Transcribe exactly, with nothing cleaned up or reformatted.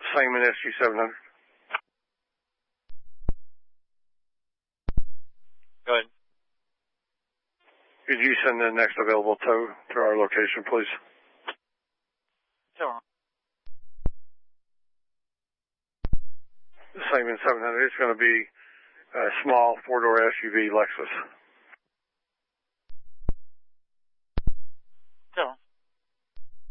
Simon S G seven hundred. Go ahead. Could you send the next available tow to our location, please? Sure. Simon seven hundred. It's going to be a small four-door S U V Lexus.